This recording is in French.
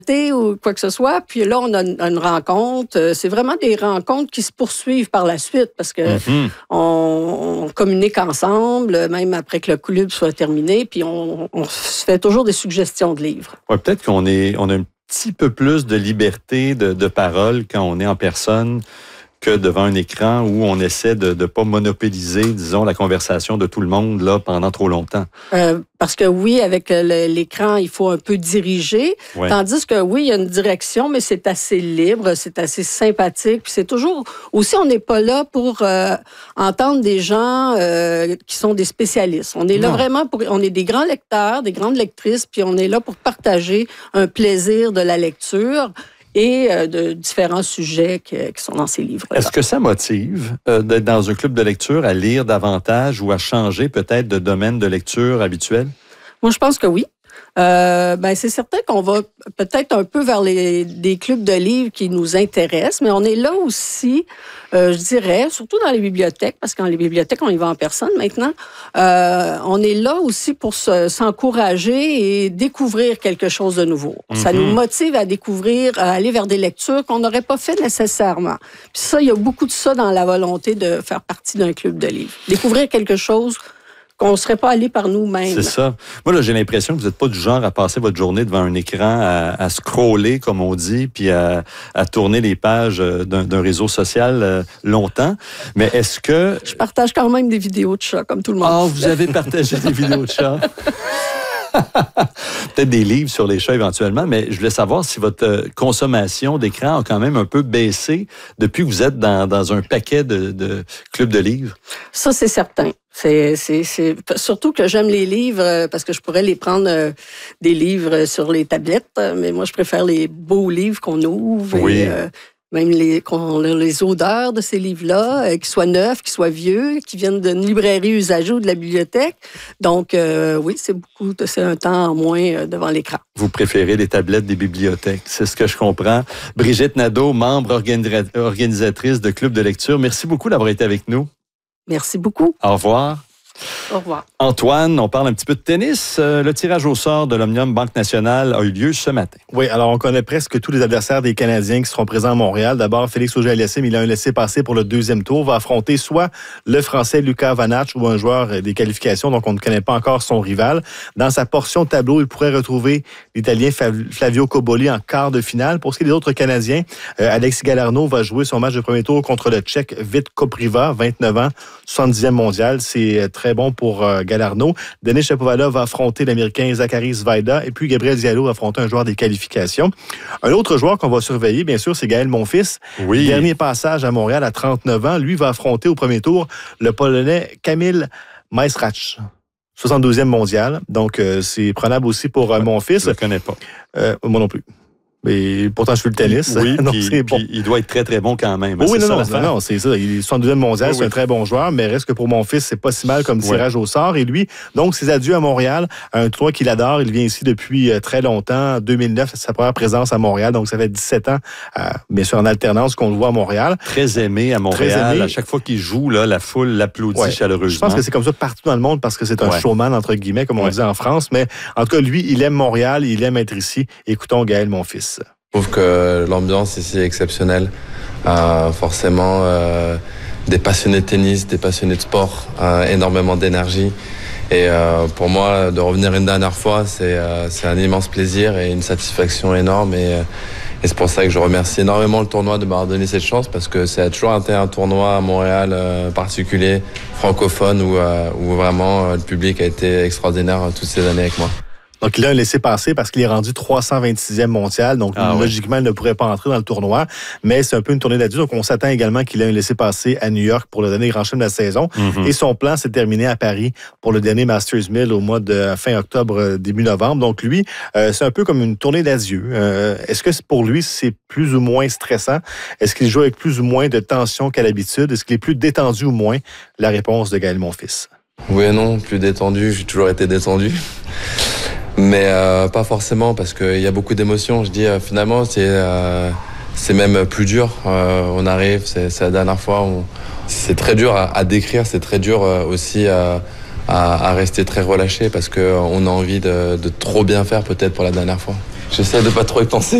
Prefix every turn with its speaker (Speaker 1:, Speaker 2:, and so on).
Speaker 1: ou quoi que ce soit. Puis là, on a une rencontre. C'est vraiment des rencontres qui se poursuivent par la suite parce que on communique ensemble, même après que le club soit terminé. Puis on se fait toujours des suggestions de livres.
Speaker 2: Ouais, peut-être qu'on a un petit peu plus de liberté de parole quand on est en personne que devant un écran où on essaie de ne pas monopoliser, disons, la conversation de tout le monde là pendant trop longtemps.
Speaker 1: Parce que oui, avec l'écran, il faut un peu diriger. Ouais. Tandis que oui, il y a une direction, mais c'est assez libre, c'est assez sympathique. Puis c'est toujours... Aussi, on n'est pas là pour entendre des gens qui sont des spécialistes. On est là vraiment pour... On est des grands lecteurs, des grandes lectrices, puis on est là pour partager un plaisir de la lecture et de différents sujets qui sont dans ces livres-là.
Speaker 2: Est-ce que ça motive d'être dans un club de lecture à lire davantage ou à changer peut-être de domaine de lecture habituel?
Speaker 1: Moi, je pense que oui. C'est certain qu'on va peut-être un peu vers des clubs de livres qui nous intéressent, mais on est là aussi, je dirais, surtout dans les bibliothèques, parce que dans les bibliothèques, on y va en personne maintenant. On est là aussi pour s'encourager et découvrir quelque chose de nouveau. Ça nous motive à découvrir, à aller vers des lectures qu'on n'aurait pas fait nécessairement. Puis ça, il y a beaucoup de ça dans la volonté de faire partie d'un club de livres. Découvrir quelque chose qu'on ne serait pas allé par nous-mêmes.
Speaker 2: C'est ça. Moi, là, j'ai l'impression que vous n'êtes pas du genre à passer votre journée devant un écran, à scroller, comme on dit, puis à tourner les pages d'un réseau social longtemps. Mais est-ce que...
Speaker 1: Je partage quand même des vidéos de chats, comme tout le monde.
Speaker 2: Ah, vous avez partagé des vidéos de chats? Peut-être des livres sur les chats éventuellement, mais je voulais savoir si votre consommation d'écran a quand même un peu baissé depuis que vous êtes dans un paquet de clubs de livres.
Speaker 1: Ça, c'est certain. C'est surtout que j'aime les livres parce que je pourrais les prendre des livres sur les tablettes, mais moi, je préfère les beaux livres qu'on ouvre.
Speaker 2: Oui.
Speaker 1: Et, même qu'on a les odeurs de ces livres-là, qu'ils soient neufs, qu'ils soient vieux, qu'ils viennent d'une librairie usagée ou de la bibliothèque. Donc, oui, c'est un temps en moins devant l'écran.
Speaker 2: Vous préférez les tablettes des bibliothèques, c'est ce que je comprends. Brigitte Nadeau, membre organisatrice de Club de lecture, merci beaucoup d'avoir été avec nous.
Speaker 1: Merci beaucoup.
Speaker 2: Au revoir.
Speaker 1: Au revoir.
Speaker 2: Antoine, on parle un petit peu de tennis. Le tirage au sort de l'Omnium Banque Nationale a eu lieu ce matin.
Speaker 3: Oui, alors on connaît presque tous les adversaires des Canadiens qui seront présents à Montréal. D'abord, Félix Auger-Aliassime, il a un laissez-passer pour le deuxième tour, va affronter soit le Français Luca Vanach ou un joueur des qualifications, donc on ne connaît pas encore son rival. Dans sa portion tableau, il pourrait retrouver l'Italien Flavio Cobolli en quart de finale. Pour ce qui est des autres Canadiens, Alexis Galarneau va jouer son match de premier tour contre le Tchèque Vit Kopriva, 29 ans, 70e mondial. C'est très bon pour Galarneau. Denis Shapovalov va affronter l'Américain Zachary Svajda et puis Gabriel Diallo va affronter un joueur des qualifications. Un autre joueur qu'on va surveiller, bien sûr, c'est Gaël Monfils.
Speaker 2: Oui.
Speaker 3: Dernier passage à Montréal à 39 ans. Lui va affronter au premier tour le Polonais Kamil Majstrach, 72e mondial. Donc, c'est prenable aussi pour Monfils.
Speaker 2: Je ne le connais pas.
Speaker 3: Moi non plus. Mais pourtant, je fais le tennis.
Speaker 2: Oui,
Speaker 3: donc
Speaker 2: puis,
Speaker 3: bon.
Speaker 2: puis il doit être très, très bon quand même.
Speaker 3: Oui, non, c'est ça. Il est 72e mondial, c'est un très bon joueur, mais reste que pour mon fils, c'est pas si mal comme tirage au sort. Et lui, donc, ses adieux à Montréal, un tournoi qu'il adore. Il vient ici depuis très longtemps. 2009, c'est sa première présence à Montréal, donc ça fait 17 ans, bien sûr, en alternance qu'on le voit à Montréal.
Speaker 2: Très aimé à Montréal. Très aimé. À chaque fois qu'il joue, là, la foule l'applaudit chaleureusement.
Speaker 3: Je pense que c'est comme ça partout dans le monde parce que c'est un showman, entre guillemets, comme on dit en France. Mais en tout cas, lui, il aime Montréal, il aime être ici. Écoutons Gaël Monfils.
Speaker 4: Je trouve que l'ambiance ici est exceptionnelle. Forcément, des passionnés de tennis, des passionnés de sport, énormément d'énergie. Et pour moi, de revenir une dernière fois, c'est un immense plaisir et une satisfaction énorme. Et c'est pour ça que je remercie énormément le tournoi de m'avoir donné cette chance parce que ça a toujours été un tournoi à Montréal particulier, francophone, où vraiment le public a été extraordinaire toutes ces années avec moi.
Speaker 3: Donc, il a un laissez-passer parce qu'il est rendu 326e mondial. Donc, logiquement, il ne pourrait pas entrer dans le tournoi. Mais c'est un peu une tournée d'adieu. Donc, on s'attend également qu'il ait un laissez-passer à New York pour le dernier Grand Chelem de la saison. Mm-hmm. Et son plan, c'est de terminer à Paris pour le dernier Masters 1000 au mois de fin octobre, début novembre. Donc, lui, c'est un peu comme une tournée d'adieu. Est-ce que pour lui, c'est plus ou moins stressant? Est-ce qu'il joue avec plus ou moins de tension qu'à l'habitude? Est-ce qu'il est plus détendu ou moins? La réponse de Gaël Monfils.
Speaker 4: Oui et non, plus détendu. J'ai toujours été détendu. Mais pas forcément parce qu'il y a beaucoup d'émotions. Je dis finalement c'est même plus dur. On arrive, c'est la dernière fois. C'est très dur à décrire, c'est très dur aussi à rester très relâché parce qu'on a envie de trop bien faire peut-être pour la dernière fois. J'essaie de pas trop y penser.